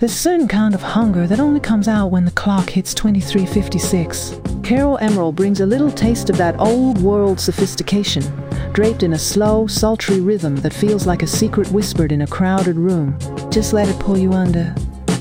There's a certain kind of hunger that only comes out when the clock hits 23:56. Carol Emerald brings a little taste of that old-world sophistication, draped in a slow, sultry rhythm that feels like a secret whispered in a crowded room. Just let it pull you under.